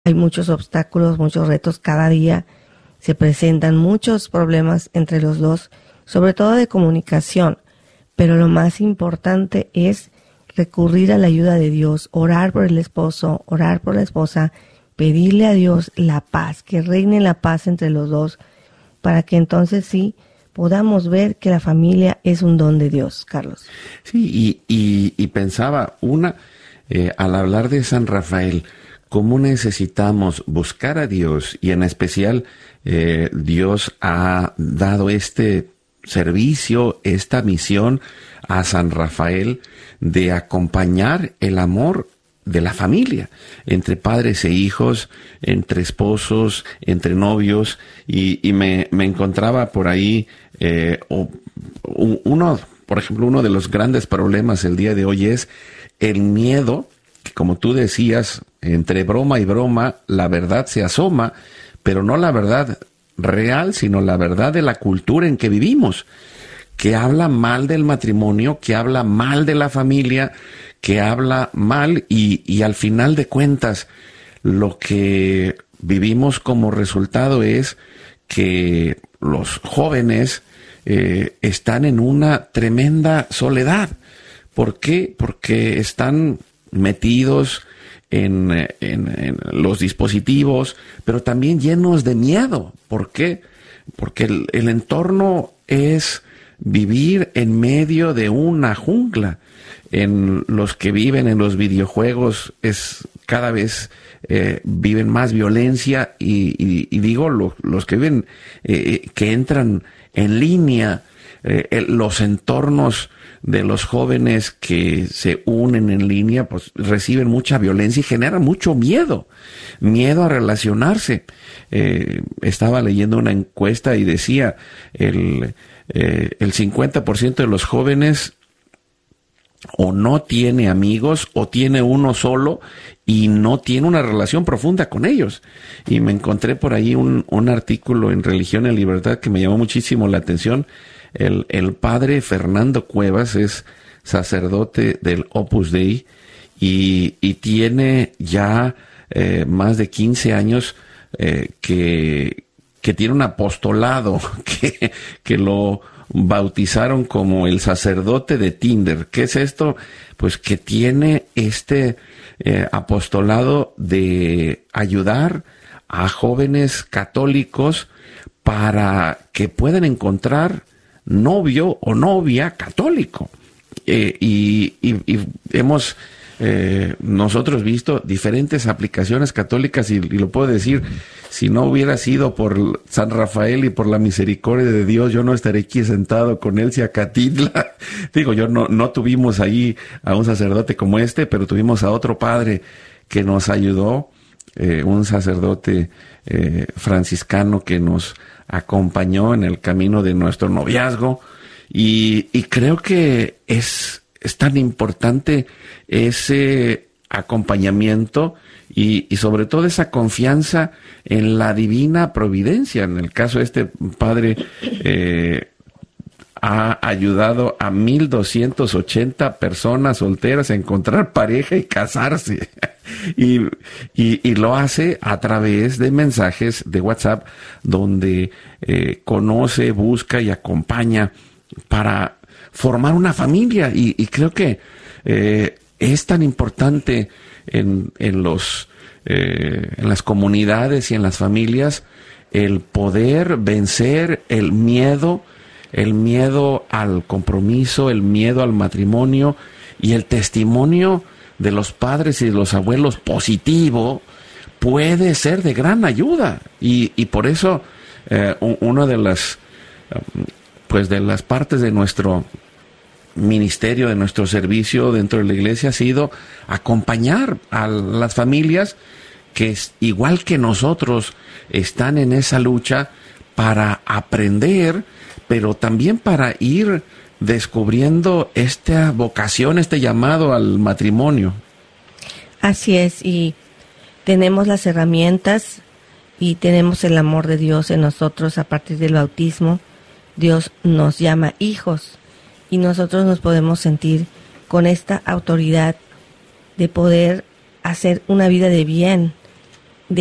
hay muchos obstáculos, muchos retos cada día, se presentan muchos problemas entre los dos, sobre todo de comunicación, pero lo más importante es recurrir a la ayuda de Dios, orar por el esposo, orar por la esposa, pedirle a Dios la paz, que reine la paz entre los dos, para que entonces sí podamos ver que la familia es un don de Dios, Carlos. Sí, y pensaba, al hablar de San Rafael, cómo necesitamos buscar a Dios, y en especial Dios ha dado este servicio, esta misión a San Rafael de acompañar el amor de la familia, entre padres e hijos, entre esposos, entre novios, y me encontraba por ahí por ejemplo, uno de los grandes problemas el día de hoy es el miedo, que como tú decías, entre broma y broma, la verdad se asoma, pero no la verdad real, sino la verdad de la cultura en que vivimos, que habla mal del matrimonio, que habla mal de la familia, que habla mal y al final de cuentas lo que vivimos como resultado es que los jóvenes están en una tremenda soledad. ¿Por qué? Porque están metidos en los dispositivos, pero también llenos de miedo. ¿Por qué? Porque el entorno es vivir en medio de una jungla. En los que viven en los videojuegos cada vez viven más violencia y digo los que viven que entran en línea, los entornos de los jóvenes que se unen en línea pues reciben mucha violencia y generan mucho miedo a relacionarse. Estaba leyendo una encuesta y decía el 50% de los jóvenes o no tiene amigos o tiene uno solo y no tiene una relación profunda con ellos. Y me encontré por ahí un artículo en Religión y Libertad que me llamó muchísimo la atención. El padre Fernando Cuevas es sacerdote del Opus Dei y tiene ya más de 15 años que tiene un apostolado que lo bautizaron como el sacerdote de Tinder. ¿Qué es esto? Pues que tiene este apostolado de ayudar a jóvenes católicos para que puedan encontrar novio o novia católico. Y hemos nosotros visto diferentes aplicaciones católicas y lo puedo decir, si no hubiera sido por San Rafael y por la misericordia de Dios, yo no estaría aquí sentado con Elsia Catitla. Digo, no tuvimos ahí a un sacerdote como este, pero tuvimos a otro padre que nos ayudó, un sacerdote franciscano que nos acompañó en el camino de nuestro noviazgo, y creo que es tan importante ese acompañamiento y sobre todo esa confianza en la divina providencia. En el caso de este padre, ha ayudado a 1,280 personas solteras a encontrar pareja y casarse. Y lo hace a través de mensajes de WhatsApp donde conoce, busca y acompaña para formar una familia. Y creo que es tan importante en las comunidades y en las familias el poder vencer el miedo al compromiso, el miedo al matrimonio, y el testimonio de los padres y de los abuelos positivo puede ser de gran ayuda. Y por eso una de las partes de nuestro ministerio, de nuestro servicio dentro de la iglesia ha sido acompañar a las familias que, igual que nosotros, están en esa lucha para aprender, pero también para ir descubriendo esta vocación, este llamado al matrimonio. Así es, y tenemos las herramientas y tenemos el amor de Dios en nosotros a partir del bautismo. Dios nos llama hijos y nosotros nos podemos sentir con esta autoridad de poder hacer una vida de bien